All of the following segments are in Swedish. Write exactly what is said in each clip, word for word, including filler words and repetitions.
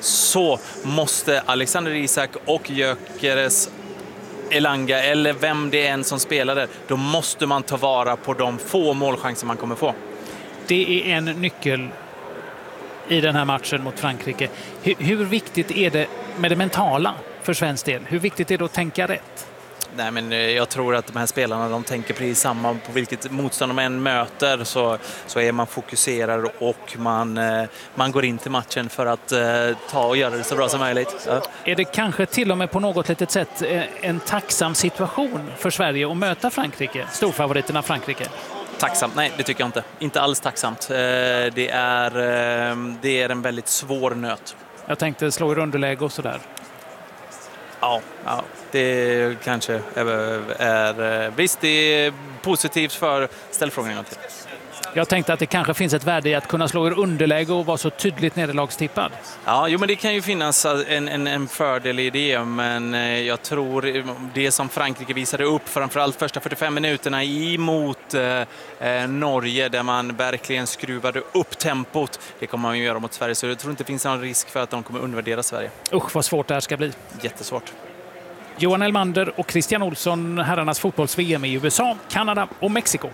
så måste Alexander Isak och Gyökeres Elanga, eller vem det är än som spelar där, då måste man ta vara på de få målchanser man kommer få. Det är en nyckel i den här matchen mot Frankrike. Hur, hur viktigt är det med det mentala för svensk del? Hur viktigt är det att tänka rätt? Nej, men jag tror att de här spelarna, de tänker precis samma på vilket motstånd de än möter, så, så är man fokuserad och man, man går in till matchen för att uh, ta och göra det så bra som möjligt. Ja. Är det kanske till och med på något litet sätt en tacksam situation för Sverige att möta Frankrike, storfavoriterna Frankrike? Tacksamt? Nej, det tycker jag inte. Inte alls tacksamt. Det är, det är en väldigt svår nöt. Jag tänkte slå i underläge och sådär. Ja, ja, det kanske är, är... Visst, det är positivt för ställfrågan till. Jag tänkte att det kanske finns ett värde i att kunna slå i underläge och vara så tydligt nederlagstippad. Ja, jo, men det kan ju finnas en, en, en fördel i det, men jag tror det som Frankrike visade upp, framförallt första fyrtiofem minuterna emot eh, Norge, där man verkligen skruvade upp tempot, det kommer man ju göra mot Sverige, så jag tror inte det finns någon risk för att de kommer undervärdera Sverige. Usch, vad svårt det här ska bli. Jättesvårt. Johan Elmander och Christian Olsson, herrarnas fotbolls-V M i U S A, Kanada och Mexiko.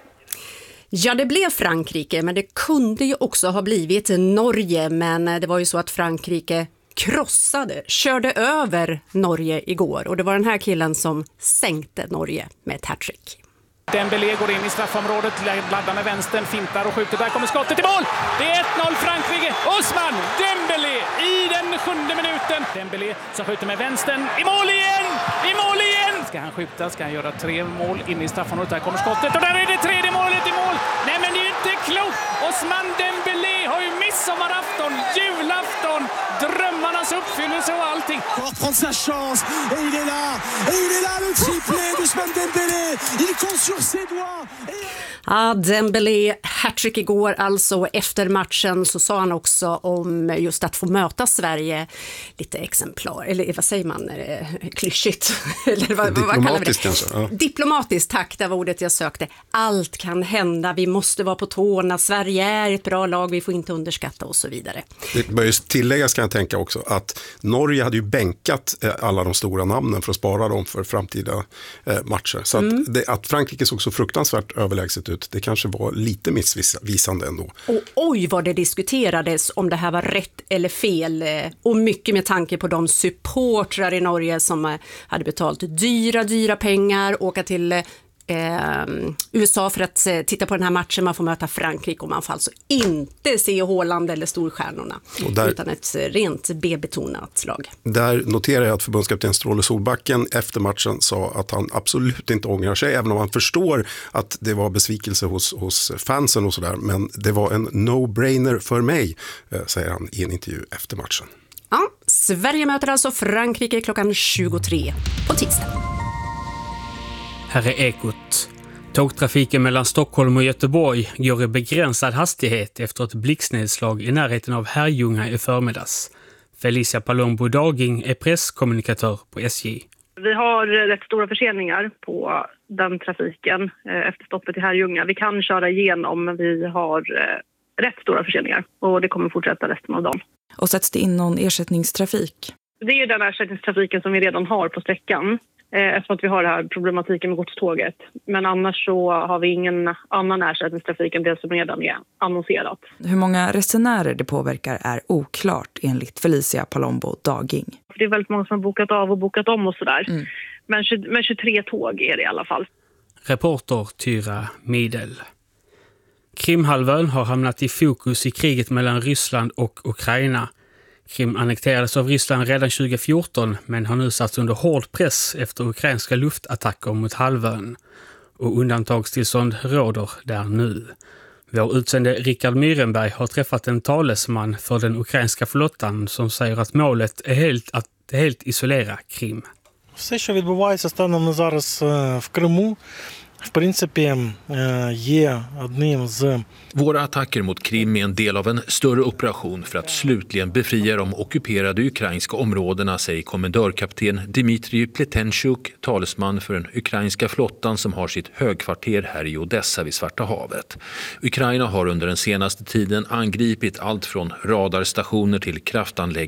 Ja, det blev Frankrike, men det kunde ju också ha blivit Norge, men det var ju så att Frankrike krossade, körde över Norge igår, och det var den här killen som sänkte Norge med ett hattrick. Dembélé går in i straffområdet, laddar med vänstern, fintar och skjuter. Där kommer skottet i mål! Det är ett noll Frankrike. Osman Dembélé i den sjunde minuten. Dembélé som skjuter med vänstern. I mål igen! I mål igen! Ska han skjuta? Ska han göra tre mål in i straffområdet? Där kommer skottet och där är det tredje målet i mål. Nej, men det är ju inte klokt! Osman Dembélé har ju midsommarafton, julafton, drömmarnas uppfyllelse och allting. Pour prendre sa chance et il est là et il est là le triplé d'Ousmane Dembélé. Il compte sur ses doigts. Ja, Dembélé hattrick igår alltså. Efter matchen så sa han också om just att få möta Sverige lite exemplar, eller vad säger man, klyschigt eller vad, diplomatiskt vad kanske. Ja. Diplomatiskt, tack, det var ordet jag sökte. Allt kan hända, vi måste vara på tårna, Sverige är ett bra lag, vi får inte underskatta och så vidare. Det bör ju tilläggas, kan jag tänka också, att Norge hade ju bänkat alla de stora namnen för att spara dem för framtida matcher. Så Mm. att, det, att Frankrike såg så fruktansvärt överlägset ut, det kanske var lite missvisande ändå. Och oj vad det diskuterades om det här var rätt eller fel, och mycket med tanke på de supportrar i Norge som hade betalt dyra, dyra pengar, åka till eh, U S A för att eh, titta på den här matchen. Man får möta Frankrike och man får alltså inte se Haaland eller storstjärnorna, där, utan ett rent B-betonat slag. Där noterar jag att förbundskapten Stråle Solbacken efter matchen sa att han absolut inte ångrar sig, även om han förstår att det var besvikelse hos, hos fansen och sådär, men det var en no-brainer för mig, eh, säger han i en intervju efter matchen. Ja, Sverige möter alltså Frankrike klockan tjugotre på tisdag. Här är Ekot. Tågtrafiken mellan Stockholm och Göteborg går i begränsad hastighet efter ett blixtnedslag i närheten av Herrljunga i förmiddags. Felicia Palombo Daging är presskommunikatör på S J. Vi har rätt stora förseningar på den trafiken efter stoppet i Herrljunga. Vi kan köra igenom, men vi har rätt stora förseningar och det kommer fortsätta resten av dagen. Och sätts det in någon ersättningstrafik? Det är ju den ersättningstrafiken som vi redan har på sträckan, eftersom att vi har den här problematiken med godståget. Men annars så har vi ingen annan ersättningstrafik än det som redan är annonserat. Hur många resenärer det påverkar är oklart enligt Felicia Palombo Daging. Det är väldigt många som har bokat av och bokat om och sådär. Mm. Men, men tjugotre tåg är det i alla fall. Reporter Tyra Midel. Krimhalvön har hamnat i fokus i kriget mellan Ryssland och Ukraina. Krim annekterades av Ryssland redan tjugo fjorton, men har nu satts under hård press efter ukrainska luftattacker mot halvön. Och undantagstillstånd råder där nu. Vår utsände Rickard Myrenberg har träffat en talesman för den ukrainska flottan som säger att målet är helt att helt isolera Krim. Все, що відбувається станом на зараз в Криму, в принципі, є одним з... Våra attacker mot Krim är en del av en större operation för att slutligen befria de ockuperade ukrainska områdena, säger kommendörkapten Dmitrij Pletenchuk, talesman för den ukrainska flottan som har sitt högkvarter här i Odessa vid Svarta havet. Ukraina har under den senaste tiden angripit allt från radarstationer till kraftanläggningar